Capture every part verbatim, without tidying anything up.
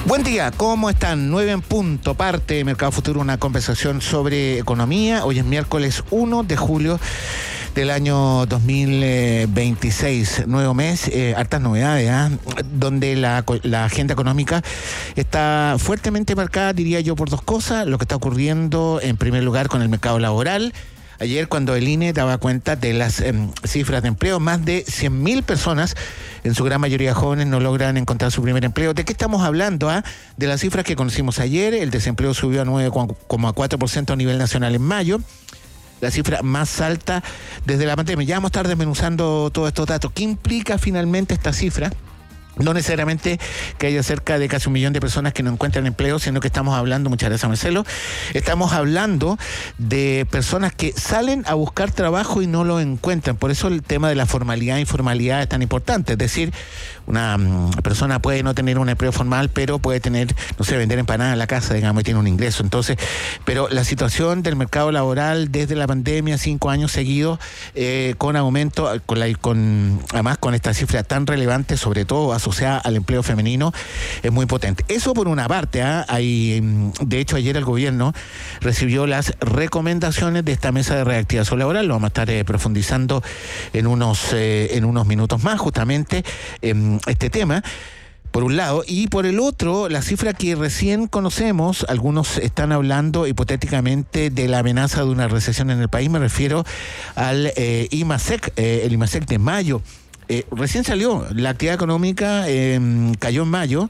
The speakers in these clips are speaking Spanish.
Buen día, ¿cómo están? nueve en punto, parte Mercado Futuro, una conversación sobre economía. Hoy es miércoles uno de julio del año dos mil veintiséis, nuevo mes, eh, hartas novedades, ¿eh? donde la, la agenda económica está fuertemente marcada, diría yo, por dos cosas. Lo que está ocurriendo, en primer lugar, con el mercado laboral. Ayer, cuando el I N E daba cuenta de las eh, cifras de empleo, más de cien mil personas, en su gran mayoría jóvenes, no logran encontrar su primer empleo. ¿De qué estamos hablando? Ah? De las cifras que conocimos ayer. El desempleo subió a nueve coma cuatro por ciento a nivel nacional en mayo, la cifra más alta desde la pandemia. Ya vamos a estar desmenuzando todos estos datos. ¿Qué implica finalmente esta cifra? No necesariamente que haya cerca de casi un millón de personas que no encuentran empleo, sino que estamos hablando, muchas gracias Marcelo, estamos hablando de personas que salen a buscar trabajo y no lo encuentran. Por eso el tema de la formalidad e informalidad es tan importante. Es decir, una um, persona puede no tener un empleo formal, pero puede tener, no sé, vender empanadas en la casa, digamos, y tiene un ingreso. Entonces, pero la situación del mercado laboral desde la pandemia, cinco años seguidos, eh, con aumento, con la, con además con esta cifra tan relevante, sobre todo asociada al empleo femenino, es muy potente. Eso por una parte, ¿eh? Hay, de hecho, ayer el gobierno recibió las recomendaciones de esta mesa de reactivación laboral. Lo vamos a estar eh, profundizando en unos, eh, en unos minutos más, justamente, eh, este tema. Por un lado, y por el otro, la cifra que recién conocemos, algunos están hablando hipotéticamente de la amenaza de una recesión en el país. Me refiero al eh, IMASEC, eh, el IMASEC de mayo. Eh, recién salió, la actividad económica eh, cayó en mayo,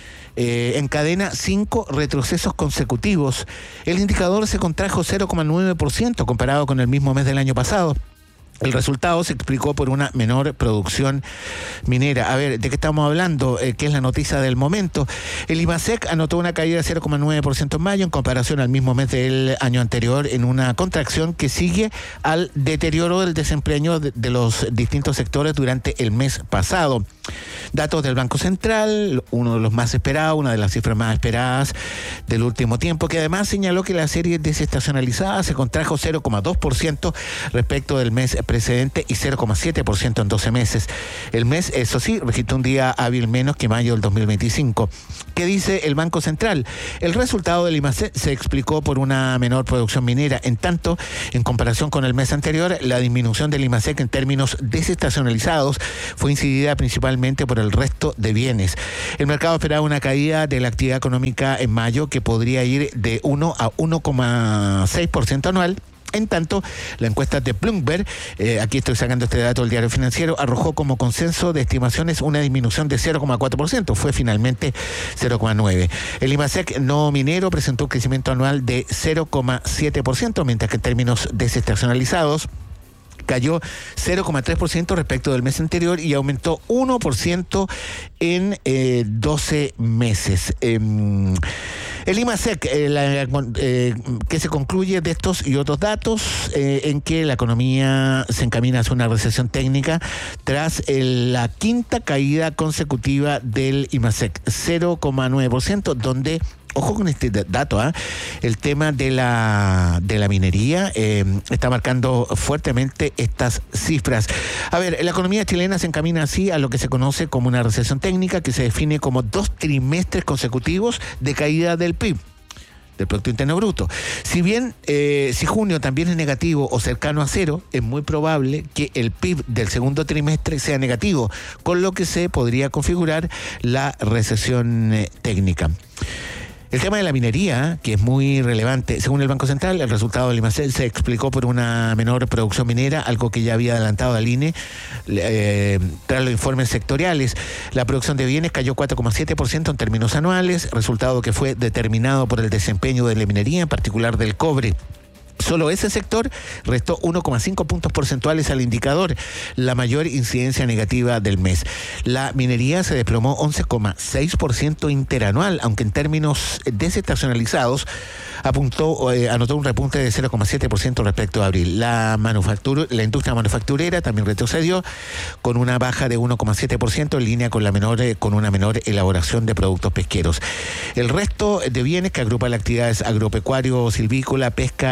eh, encadena cinco retrocesos consecutivos. El indicador se contrajo cero coma nueve por ciento comparado con el mismo mes del año pasado. El resultado se explicó por una menor producción minera. A ver, ¿de qué estamos hablando? Eh, ¿Qué es la noticia del momento? El IMASEC anotó una caída de cero coma nueve por ciento en mayo en comparación al mismo mes del año anterior, en una contracción que sigue al deterioro del desempeño de, de los distintos sectores durante el mes pasado. Datos del Banco Central, uno de los más esperados, una de las cifras más esperadas del último tiempo, que además señaló que la serie desestacionalizada se contrajo cero coma dos por ciento respecto del mes precedente y cero coma siete por ciento en doce meses. El mes, eso sí, registró un día hábil menos que mayo del dos mil veinticinco. ¿Qué dice el Banco Central? El resultado del IMASEC se explicó por una menor producción minera. En tanto, en comparación con el mes anterior, la disminución del IMASEC en términos desestacionalizados fue incidida principalmente por el resto de bienes. El mercado esperaba una caída de la actividad económica en mayo que podría ir de uno a uno coma seis por ciento anual. En tanto, la encuesta de Bloomberg, eh, aquí estoy sacando este dato del Diario Financiero, arrojó como consenso de estimaciones una disminución de cero coma cuatro por ciento, fue finalmente cero coma nueve por ciento. El IMASEC no minero presentó un crecimiento anual de cero coma siete por ciento, mientras que en términos desestacionalizados cayó cero coma tres por ciento respecto del mes anterior y aumentó uno por ciento en eh, doce meses. Eh, el IMASEC, eh, la, eh, que se concluye de estos y otros datos, eh, en que la economía se encamina hacia una recesión técnica tras el, la quinta caída consecutiva del IMASEC, cero coma nueve por ciento, donde ojo con este dato, ¿eh? El tema de la de la minería eh, está marcando fuertemente estas cifras. A ver, la economía chilena se encamina así a lo que se conoce como una recesión técnica, que se define como dos trimestres consecutivos de caída del P I B, del Producto Interno Bruto. Si bien, eh, si junio también es negativo o cercano a cero, es muy probable que el P I B del segundo trimestre sea negativo, con lo que se podría configurar la recesión eh, técnica. El tema de la minería, que es muy relevante, según el Banco Central, el resultado del IMASEC se explicó por una menor producción minera, algo que ya había adelantado al I N E eh, tras los informes sectoriales. La producción de bienes cayó cuatro coma siete por ciento en términos anuales, resultado que fue determinado por el desempeño de la minería, en particular del cobre. Solo ese sector restó uno coma cinco puntos porcentuales al indicador, la mayor incidencia negativa del mes. La minería se desplomó once coma seis por ciento interanual, aunque en términos desestacionalizados apuntó, eh, anotó un repunte de cero coma siete por ciento respecto a abril. La manufactura, la industria manufacturera también retrocedió con una baja de uno coma siete por ciento en línea con la menor, eh, con una menor elaboración de productos pesqueros. El resto de bienes, que agrupa las actividades agropecuario, silvícola, pesca, ega y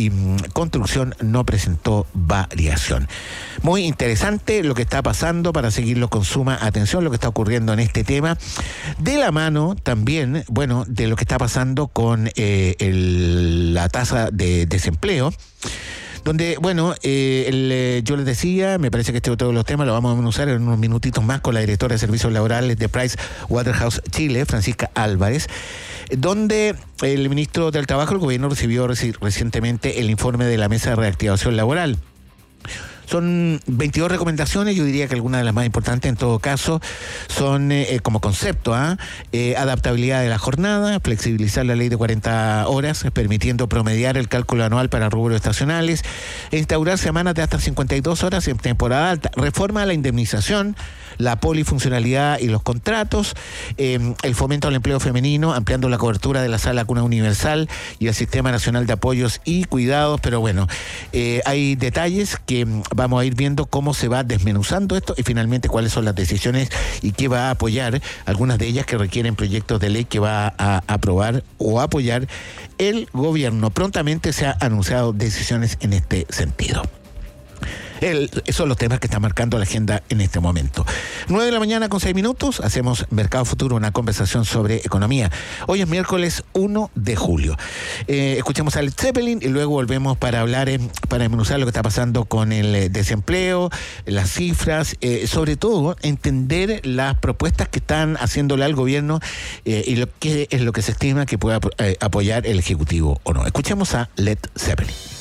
y mm, construcción no presentó variación. Muy interesante lo que está pasando, para seguirlo con suma atención, lo que está ocurriendo en este tema, de la mano también, bueno, de lo que está pasando con eh, el, la tasa de desempleo, donde, bueno, eh, el, eh, yo les decía, me parece que este otro de los temas lo vamos a usar en unos minutitos más con la directora de Servicios Laborales de Price Waterhouse Chile, Francisca Álvarez, donde el ministro del Trabajo, el gobierno, recibió reci- recientemente el informe de la Mesa de Reactivación Laboral. Son veintidós recomendaciones, yo diría que algunas de las más importantes en todo caso son eh, como concepto, ¿eh? Eh, adaptabilidad de la jornada, flexibilizar la ley de cuarenta horas, permitiendo promediar el cálculo anual para rubros estacionales, instaurar semanas de hasta cincuenta y dos horas en temporada alta, reforma a la indemnización, la polifuncionalidad y los contratos, eh, el fomento al empleo femenino, ampliando la cobertura de la sala cuna universal y el Sistema Nacional de Apoyos y Cuidados, pero bueno, eh, hay detalles que vamos a ir viendo cómo se va desmenuzando esto y finalmente cuáles son las decisiones y qué va a apoyar, algunas de ellas que requieren proyectos de ley que va a aprobar o apoyar el gobierno. Prontamente se han anunciado decisiones en este sentido. El, esos son los temas que están marcando la agenda en este momento. nueve de la mañana con seis minutos, hacemos Mercado Futuro, una conversación sobre economía. Hoy es miércoles uno de julio. Eh, escuchemos a Led Zeppelin y luego volvemos para hablar, eh, para desmenuzar lo que está pasando con el eh, desempleo, las cifras, eh, sobre todo entender las propuestas que están haciéndole al gobierno eh, y lo que es lo que se estima que pueda eh, apoyar el Ejecutivo o no. Escuchemos a Led Zeppelin.